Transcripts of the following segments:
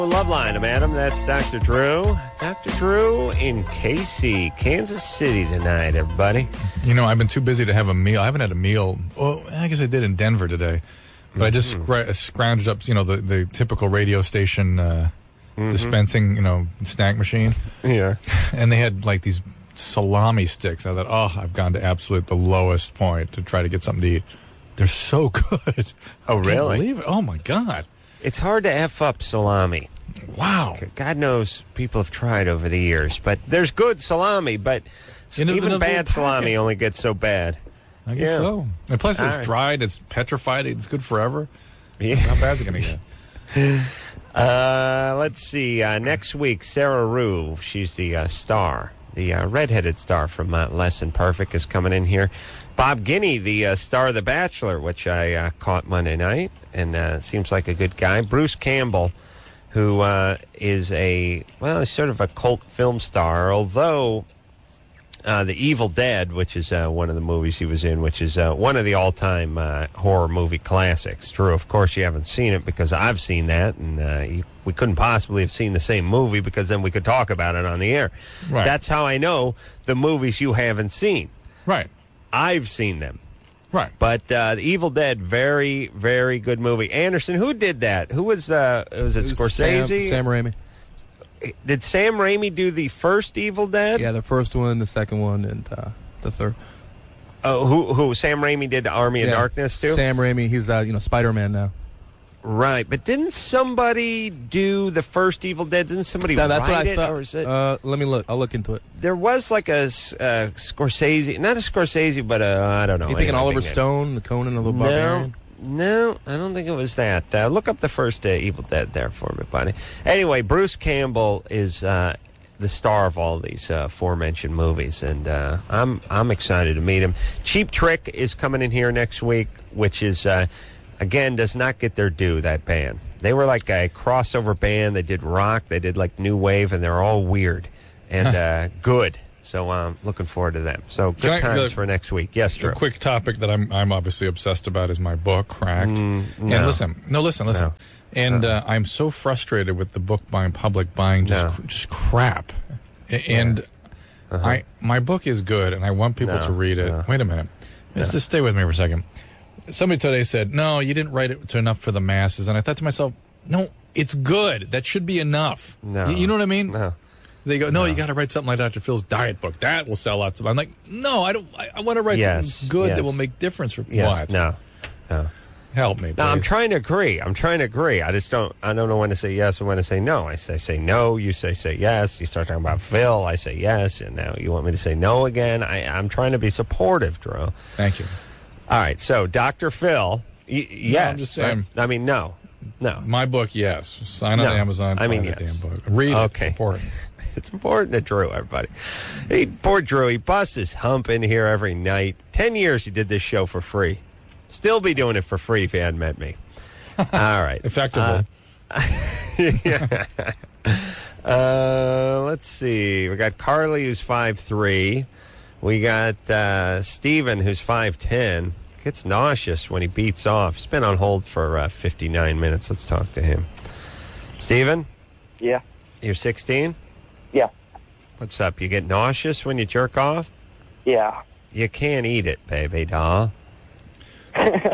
Loveline, I'm Adam. That's Dr. Drew. Dr. Drew in Casey, Kansas City tonight, everybody. You know, I've been too busy to have a meal. I haven't had a meal. Well, I guess I did in Denver today. But I just scrounged up, the typical radio station dispensing, snack machine. Yeah. And they had, like, these salami sticks. I thought, I've gone to the lowest point to try to get something to eat. They're so good. Oh, really? I can't believe it. Oh, my God. It's hard to F up salami. Wow. God knows people have tried over the years. But there's good salami, but even bad salami only gets so bad. I guess so. And plus, it's dried, it's petrified, it's good forever. Yeah. How bad is it going to get? Let's see. Next week, Sarah Rue, she's the star, the redheaded star from Less Than Perfect, is coming in here. Bob Guiney, the star of The Bachelor, which I caught Monday night, and seems like a good guy. Bruce Campbell, who is he's sort of a cult film star, although The Evil Dead, which is one of the movies he was in, which is one of the all-time horror movie classics. True, of course, you haven't seen it because I've seen that, and we couldn't possibly have seen the same movie because then we could talk about it on the air. Right. That's how I know the movies you haven't seen. Right. I've seen them. Right. But The Evil Dead, very, very good movie. Anderson, who did that? Who was Scorsese? Sam Raimi. Did Sam Raimi do the first Evil Dead? Yeah, the first one, the second one, and the third. Oh, who? Sam Raimi did Army of Darkness, too? Sam Raimi, he's Spider-Man now. Right, but didn't somebody do the first Evil Dead? Didn't somebody that's write what I it? thought. Or is it? Let me look. I'll look into it. There was like a Scorsese, not a Scorsese, but I don't know. You thinking Oliver Stone, the Conan of the Barbarian? No, I don't think it was that. Look up the first Evil Dead there for me, buddy. Anyway, Bruce Campbell is the star of all these aforementioned movies, and I'm excited to meet him. Cheap Trick is coming in here next week, which is again does not get their due. That band, they were like a crossover band. They did rock, they did like new wave, and they're all weird and good. So I'm looking forward to them. So good times for next week. Yes, Drew. A quick topic that I'm obviously obsessed about is my book, Cracked. No. And listen. No. And I'm so frustrated with the book buying public buying just crap. And my book is good, and I want people to read it. No. Wait a minute. Just stay with me for a second. Somebody today said, no, you didn't write it enough for the masses. And I thought to myself, no, it's good. That should be enough. No. You know what I mean? No. They go, no, you got to write something like Dr. Phil's diet book. That will sell lots of. I'm like, no, I don't. I want to write something good that will make difference. For what? No. Help me, please. No, I'm trying to agree. I just don't. I don't know when to say yes and when to say no. I say no. You say yes. You start talking about Phil. I say yes, and now you want me to say no again. I'm trying to be supportive, Drew. Thank you. All right. So, Dr. Phil, yes. No, I'm just saying. Right? I mean, no. My book, yes. Sign on Amazon. I mean, yes. yes. Damn book. Read it. Okay. It's important. It's important to Drew, everybody. Poor Drew, he busts his hump in here every night. 10 years he did this show for free. Still be doing it for free if you hadn't met me. All right. Effectively. Let's see. We got Carly, who's 5'3". We got Steven, who's 5'10". Gets nauseous when he beats off. He's been on hold for 59 minutes. Let's talk to him. Steven? Yeah. You're 16? Yeah. What's up? You get nauseous when you jerk off? Yeah. You can't eat it, baby doll. Do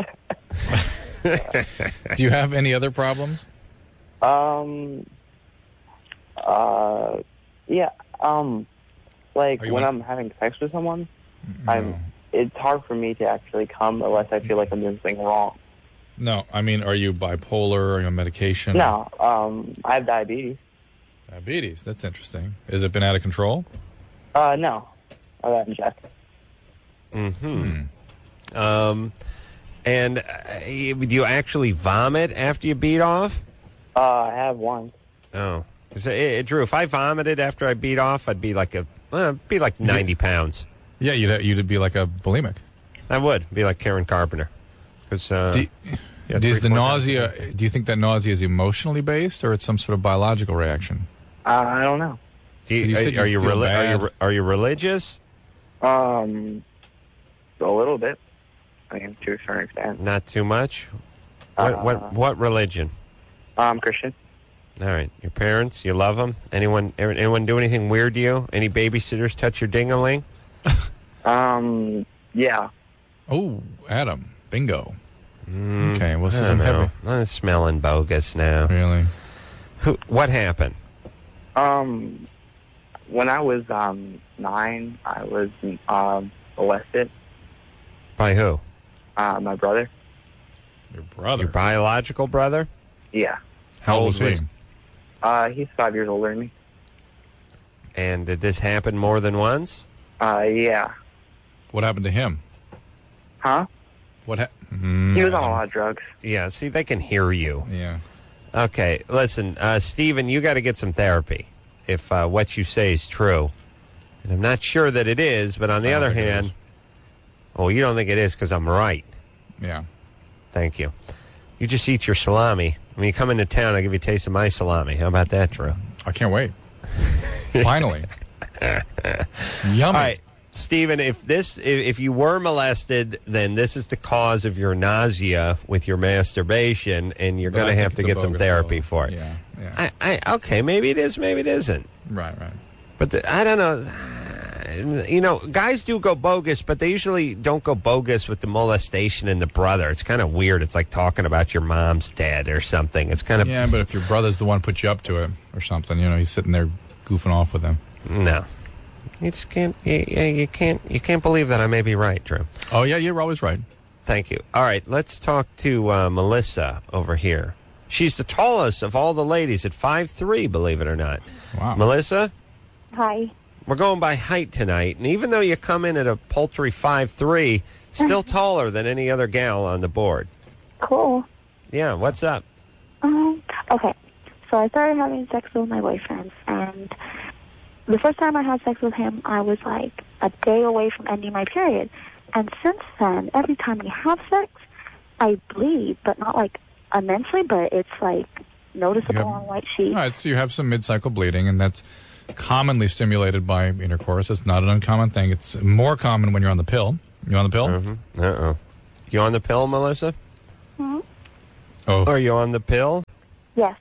you have any other problems? Yeah. Like when I'm having sex with someone, it's hard for me to actually come unless I feel like I'm doing something wrong. No, I mean, are you bipolar? Are you on medication? No, I have diabetes. Diabetes, that's interesting. Has it been out of control? No. I got injected. And do you actually vomit after you beat off? I have once. Oh. Drew, if I vomited after I beat off, I'd be like 90 pounds. Yeah, you'd be like a bulimic. I would. Be like Karen Carpenter. Is the nausea, do you think that nausea is emotionally based or it's some sort of biological reaction? I don't know. Are you religious? A little bit. I mean, to a certain extent. Not too much? What religion? Christian. All right. Your parents, you love them? Anyone do anything weird to you? Any babysitters touch your ding-a-ling? Yeah. Oh, Adam. Bingo. Mm, Okay, what's I this don't in know. heavy? I'm smelling bogus now. Really? What happened? When I was 9, I was molested. By who? My brother. Your brother? Your biological brother? Yeah. How old was he? He's 5 years older than me. And did this happen more than once? Yeah. What happened to him? Huh? What? He was on a lot of drugs. Yeah, see, they can hear you. Yeah. Okay, listen, Stephen, you got to get some therapy if what you say is true. And I'm not sure that it is, but on the other hand, oh, you don't think it is because I'm right. Yeah. Thank you. You just eat your salami. When you come into town, I'll give you a taste of my salami. How about that, Drew? I can't wait. Finally. Yummy. All right, Stephen, if you were molested, then this is the cause of your nausea with your masturbation, and you're going to have to get some therapy for it. Yeah. Okay, maybe it is, maybe it isn't. Right. But I don't know. You know, guys do go bogus, but they usually don't go bogus with the molestation and the brother. It's kind of weird. It's like talking about your mom's dead or something. It's kind of... Yeah, but if your brother's the one who put you up to it or something, he's sitting there goofing off with him. No. You just can't... You can't believe that I may be right, Drew. Oh, yeah, you're always right. Thank you. All right, let's talk to Melissa over here. She's the tallest of all the ladies at 5'3", believe it or not. Wow. Melissa? Hi. We're going by height tonight, and even though you come in at a paltry 5'3", still taller than any other gal on the board. Cool. Yeah, what's up? Okay. So I started having sex with my boyfriend, and the first time I had sex with him, I was like a day away from ending my period. And since then, every time we have sex, I bleed, but not like immensely, but it's like noticeable on white sheets. All right, so you have some mid-cycle bleeding, and that's commonly stimulated by intercourse. It's not an uncommon thing. It's more common when you're on the pill. You on the pill? Mm-hmm. Uh-oh. You on the pill, Melissa? Mm-hmm. Oh. Are you on the pill? Yes.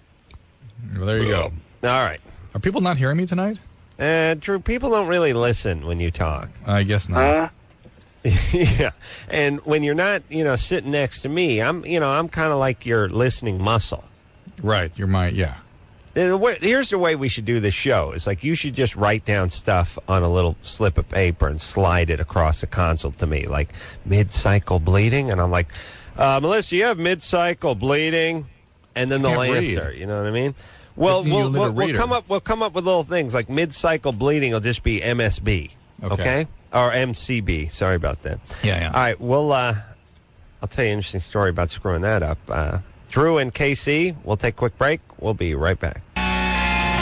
Well, there you go. All right. Are people not hearing me tonight? Drew, people don't really listen when you talk. I guess not. Yeah. And when you're not, sitting next to me, I'm kind of like your listening muscle. Right. You're yeah. Here's the way we should do this show. It's like you should just write down stuff on a little slip of paper and slide it across the console to me, like mid-cycle bleeding. And I'm like, Melissa, you have mid-cycle bleeding? And then they'll answer. You know what I mean? Well, we'll come up with little things like mid-cycle bleeding will just be MSB, okay? Or MCB. Sorry about that. Yeah. All right. Well, I'll tell you an interesting story about screwing that up. Drew and KC, we'll take a quick break. We'll be right back.